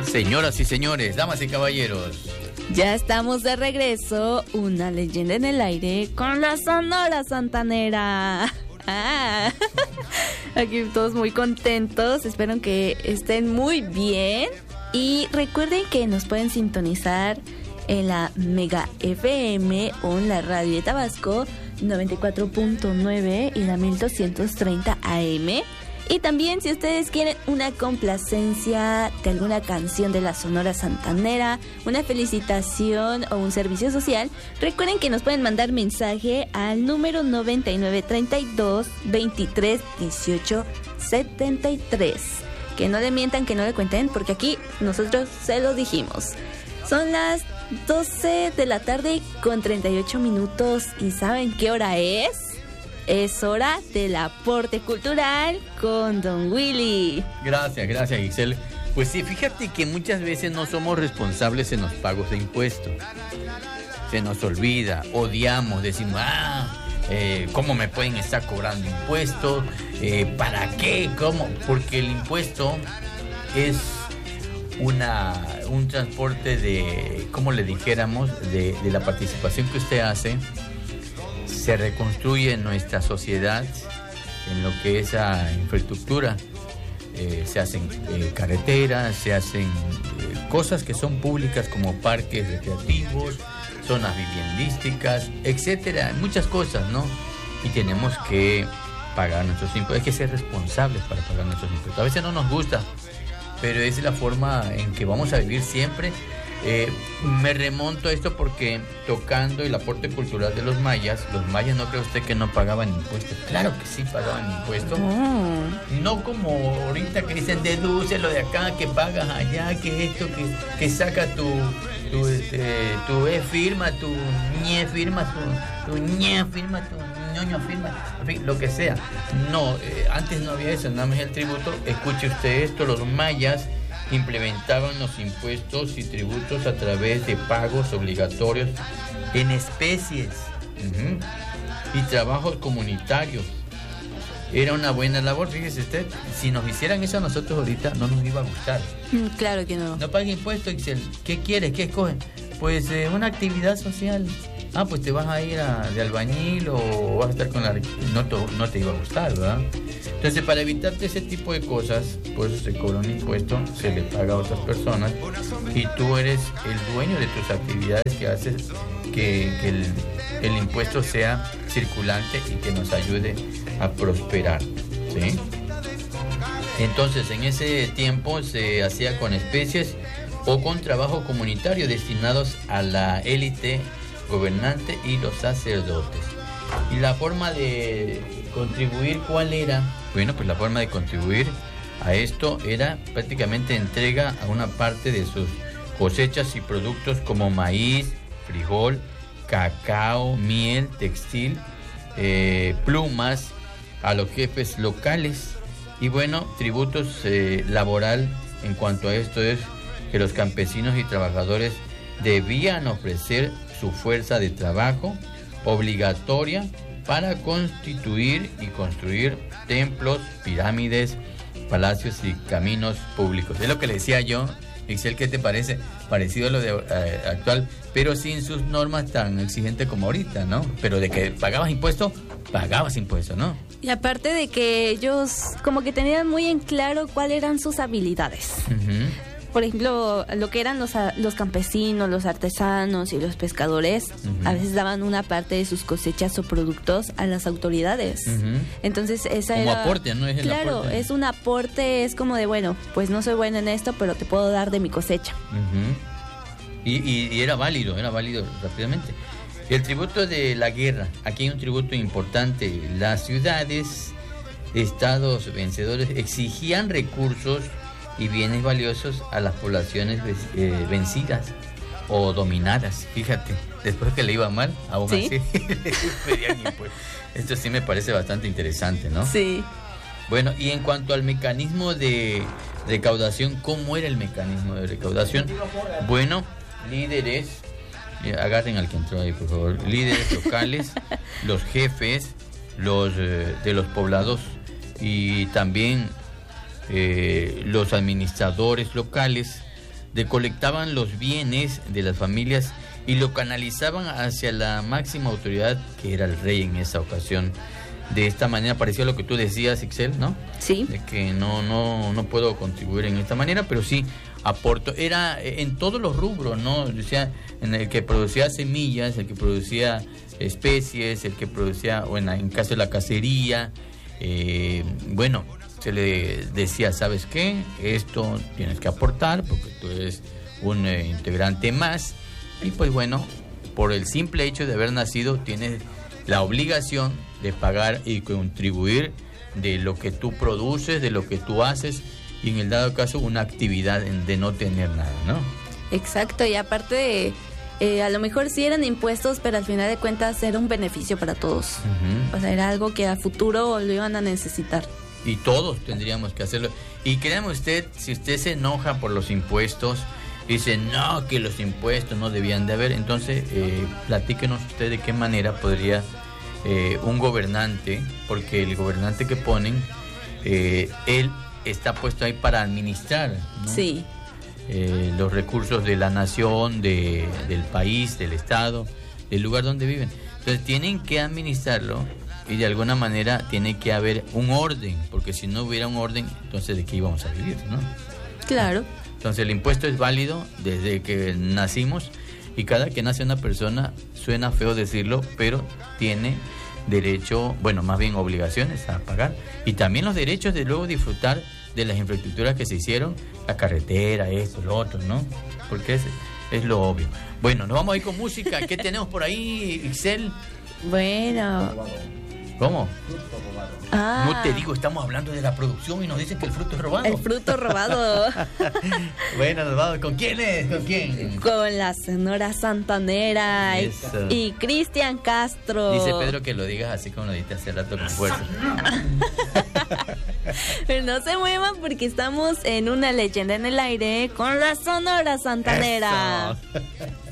Señoras y señores, damas y caballeros, ya estamos de regreso, una leyenda en el aire con la Sonora Santanera. Aquí todos muy contentos, espero que estén muy bien. Y recuerden que nos pueden sintonizar en la Mega FM o en la radio de Tabasco 94.9 y la 1230 AM. Y también si ustedes quieren una complacencia de alguna canción de la Sonora Santanera, una felicitación o un servicio social, recuerden que nos pueden mandar mensaje al número 9932 23 18 73. Que no le mientan, que no le cuenten, porque aquí nosotros se lo dijimos. Son las 12 de la tarde con 38 minutos y ¿saben qué hora es? Es hora del aporte cultural con Don Willy. Gracias Giselle. Pues sí, fíjate que muchas veces no somos responsables en los pagos de impuestos. Se nos olvida, odiamos, decimos, ¿cómo me pueden estar cobrando impuestos? ¿Para qué? ¿Cómo? Porque el impuesto es un transporte de, ¿cómo le dijéramos? De la participación que usted hace. Se reconstruye nuestra sociedad en lo que es la infraestructura. Se hacen carreteras, se hacen cosas que son públicas como parques recreativos, zonas viviendísticas, etcétera, muchas cosas, ¿no? Y tenemos que pagar nuestros impuestos, hay que ser responsables para pagar nuestros impuestos. A veces no nos gusta, pero es la forma en que vamos a vivir siempre. Me remonto a esto porque tocando el aporte cultural de los mayas no cree usted que no pagaban impuestos. Claro que sí pagaban impuestos. No como ahorita que dicen dedúcelo de acá, que pagas allá, que esto, que saca tu firma, tu ñe firma, tu ñe firma, tu ñoño firma, en fin, lo que sea. No, antes no había eso, nada más el tributo. Escuche usted esto, los mayas implementaban los impuestos y tributos a través de pagos obligatorios en especies y trabajos comunitarios. Era una buena labor, fíjese usted. Si nos hicieran eso a nosotros ahorita, no nos iba a gustar. Claro que no. No pague impuestos, Excel. ¿Qué quieres? ¿Qué escogen? Pues una actividad social. Pues te vas a ir de albañil o vas a estar con la... No te iba a gustar, ¿verdad? Entonces, para evitarte ese tipo de cosas, por eso se cobra un impuesto, se le paga a otras personas y tú eres el dueño de tus actividades que haces que el impuesto sea circulante y que nos ayude a prosperar, ¿sí? Entonces, en ese tiempo se hacía con especies o con trabajo comunitario destinados a la élite gobernante y los sacerdotes. Y la forma de contribuir, ¿cuál era? Bueno, pues la forma de contribuir a esto era prácticamente entrega a una parte de sus cosechas y productos como maíz, frijol, cacao, miel, textil, plumas a los jefes locales. Y bueno, tributos laboral en cuanto a esto es que los campesinos y trabajadores debían ofrecer su fuerza de trabajo obligatoria para constituir y construir templos, pirámides, palacios y caminos públicos. Es lo que le decía yo, Excel, ¿qué te parece? Parecido a lo de actual, pero sin sus normas tan exigentes como ahorita, ¿no? Pero de que pagabas impuestos, ¿no? Y aparte de que ellos como que tenían muy en claro cuáles eran sus habilidades. Por ejemplo, lo que eran los campesinos, los artesanos y los pescadores, a veces daban una parte de sus cosechas o productos a las autoridades. Entonces, esa como era... aporte, ¿no? Claro, es un aporte, es como de, bueno, pues no soy bueno en esto, pero te puedo dar de mi cosecha. Y era válido rápidamente. El tributo de la guerra. Aquí hay un tributo importante. Las ciudades, estados vencedores exigían recursos y bienes valiosos a las poblaciones vencidas o dominadas. Fíjate, después que le iba mal, aún así le pedían impuestos. Esto sí me parece bastante interesante, ¿no? Sí. Bueno, y en cuanto al mecanismo de recaudación, ¿cómo era el mecanismo de recaudación? Bueno, líderes, agarren al que entró ahí, por favor, líderes locales, los jefes, de los poblados y también los administradores locales recolectaban los bienes de las familias y lo canalizaban hacia la máxima autoridad, que era el rey en esa ocasión. De esta manera parecía lo que tú decías, Ixel, ¿no? Sí. De que no puedo contribuir en esta manera, pero sí aporto. Era en todos los rubros, ¿no? O sea, en el que producía semillas, el que producía especies, el que producía, bueno, en caso de la cacería, bueno, se le decía, ¿sabes qué? Esto tienes que aportar porque tú eres un integrante más. Y pues bueno, por el simple hecho de haber nacido, tienes la obligación de pagar y contribuir de lo que tú produces, de lo que tú haces, y en el dado caso una actividad de no tener nada, ¿no? Exacto, y aparte a lo mejor sí eran impuestos, pero al final de cuentas era un beneficio para todos. Uh-huh. O sea, era algo que a futuro lo iban a necesitar. Y todos tendríamos que hacerlo. Y créame usted, si usted se enoja por los impuestos, dice, no, que los impuestos no debían de haber, entonces platíquenos usted de qué manera podría un gobernante, porque el gobernante que ponen, él está puesto ahí para administrar, ¿no? Sí. Los recursos de la nación, del país, del estado, del lugar donde viven. Entonces tienen que administrarlo y de alguna manera tiene que haber un orden, porque si no hubiera un orden, entonces ¿de qué íbamos a vivir, no? Claro. Entonces el impuesto es válido desde que nacimos, y cada que nace una persona, suena feo decirlo, pero tiene derecho, bueno, más bien obligaciones a pagar, y también los derechos de luego disfrutar de las infraestructuras que se hicieron, la carretera, esto, lo otro, ¿no? Porque es lo obvio. Bueno, nos vamos a ir con música. ¿Qué tenemos por ahí, Ixel? Bueno. ¿Cómo? Ah. No te digo, estamos hablando de la producción y nos dicen que el fruto es robado. El fruto robado. Bueno, nos vamos. ¿Con quién es? ¿Con quién? Con la Sonora Santanera y Cristian Castro. Dice Pedro que lo digas así como lo dijiste hace rato, con fuerza. Pero no se muevan porque estamos en una leyenda en el aire con la Sonora Santanera. Eso.